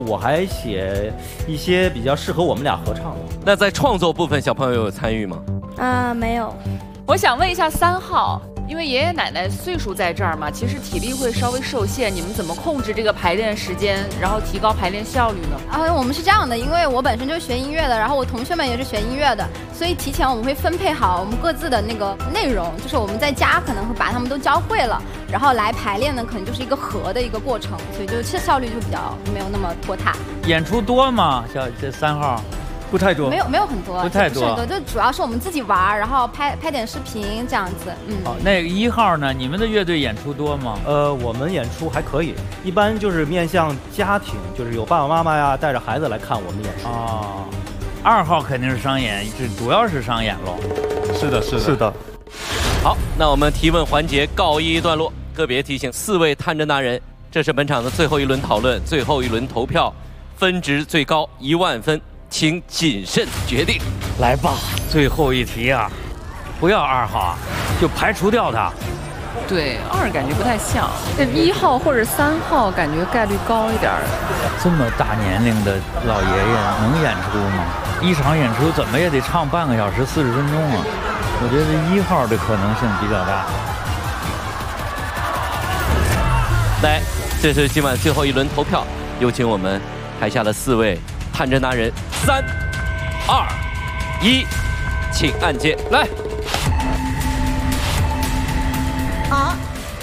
我还写一些比较适合我们俩合唱的。 那在创作部分，小朋友有参与吗？ 没有。 我想问一下3号，因为爷爷奶奶岁数在这儿嘛，其实体力会稍微受限，你们怎么控制这个排练时间，然后提高排练效率呢？ 我们是这样的，因为我本身就是学音乐的，然后我同学们也是学音乐的，所以提前我们会分配好我们各自的那个内容，就是我们在家可能会把他们都教会了，然后来排练呢，可能就是一个合的一个过程，所以就效率就比较没有那么拖沓。 演出多吗？像这3号？ 不太多， 没有很多， 不太多， 就主要是我们自己玩，然后拍点视频这样子。 好，那个1号呢？你们的乐队演出多吗？ 我们演出还可以，一般就是面向家庭，就是有爸爸妈妈呀带着孩子来看我们演出。 哦，2号肯定是商演，这主要是商演喽。 是的。 好，那我们提问环节告一段落。个别提醒4位探侦达人，这是本场的最后一轮讨论，最后一轮投票，分值最高1万分。请谨慎决定。 来吧，最后一题啊，不要2号啊，就排除掉他。 对，2感觉不太像，这1号或者3号感觉概率高一点。 这么大年龄的老爷爷能演出吗？一场演出怎么也得唱半个小时40分钟啊！我觉得1号的可能性比较大。 来，这是今晚最后一轮投票，有请我们台下的4位探侦达人，3、2、1，请按键来。 好。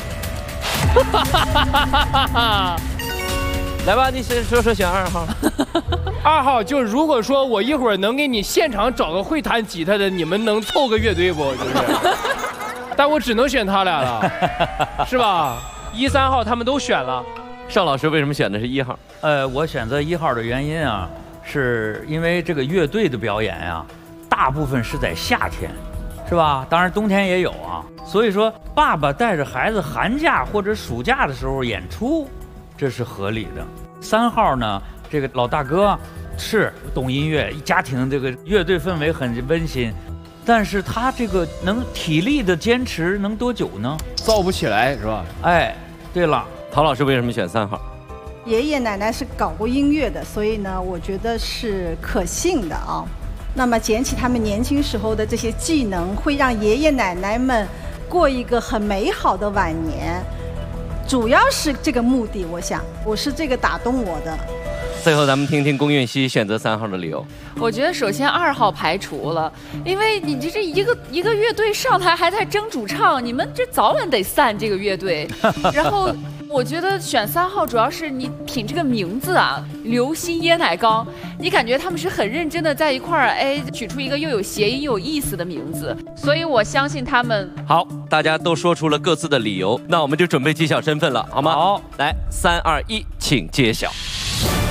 来吧，你先说选2号。 2号就如果说我一会儿能给你现场找个会弹吉他的，你们能凑个乐队不？就是，但我只能选他俩了，是吧？1、3号他们都选了。 邵老师为什么选的是1号？ 我选择1号的原因啊，是因为这个乐队的表演啊，大部分是在夏天，是吧？当然冬天也有啊。所以说，爸爸带着孩子寒假或者暑假的时候演出，这是合理的。3号呢，这个老大哥是懂音乐，家庭这个乐队氛围很温馨，但是他这个体力的坚持能多久呢？ 造不起来是吧？ 哎，对了。 陶老师为什么选3号？ 爷爷奶奶是搞过音乐的，所以呢，我觉得是可信的啊。那么捡起他们年轻时候的这些技能，会让爷爷奶奶们过一个很美好的晚年。主要是这个目的，我是这个打动我的。 最后咱们听听龚韵希选择3号的理由。 我觉得首先2号排除了，因为你这一个乐队上台还在争主唱，你们这早晚得散这个乐队。然后我觉得选3号主要是你品这个名字啊，刘鑫椰奶糕，你感觉他们是很认真的在一块儿，哎，取出一个又有谐音又有意思的名字，所以我相信他们。 好，大家都说出了各自的理由，那我们就准备揭晓身份了，好吗？ 好， 来，3、2、1，请揭晓。